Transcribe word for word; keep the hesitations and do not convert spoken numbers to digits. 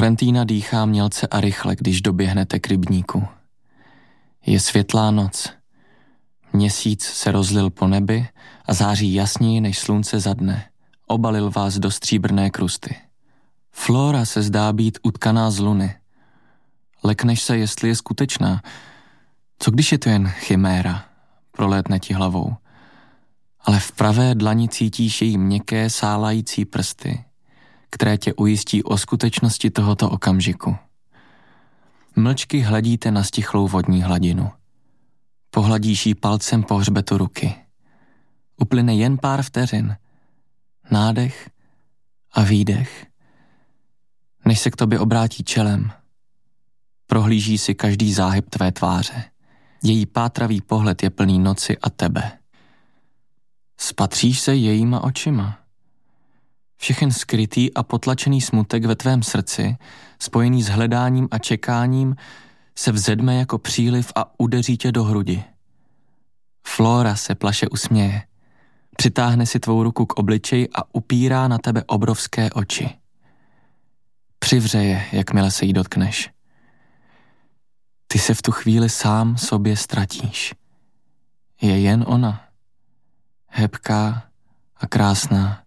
Quentina dýchá mělce a rychle, když doběhnete k rybníku. Je světlá noc. Měsíc se rozlil po nebi a září jasněji než slunce za dne. Obalil vás do stříbrné krusty. Flora se zdá být utkaná z luny. Lekneš se, jestli je skutečná. Co když je to jen chiméra? Prolétne ti hlavou. Ale v pravé dlani cítíš její měkké, sálající prsty, které tě ujistí o skutečnosti tohoto okamžiku. Mlčky hledíte na stichlou vodní hladinu. Pohladíš jí palcem po hřbetu ruky. Uplyne jen pár vteřin. Nádech a výdech. Než se k tobě obrátí čelem. Prohlíží si každý záhyb tvé tváře. Její pátravý pohled je plný noci a tebe. Spatříš se jejíma očima. Všechen skrytý a potlačený smutek ve tvém srdci, spojený s hledáním a čekáním, se vzedme jako příliv a udeří tě do hrudi. Flora se plaše usměje. Přitáhne si tvou ruku k obličeji a upírá na tebe obrovské oči. Přivře je, jakmile se jí dotkneš. Ty se v tu chvíli sám sobě ztratíš. Je jen ona. Hebká a krásná.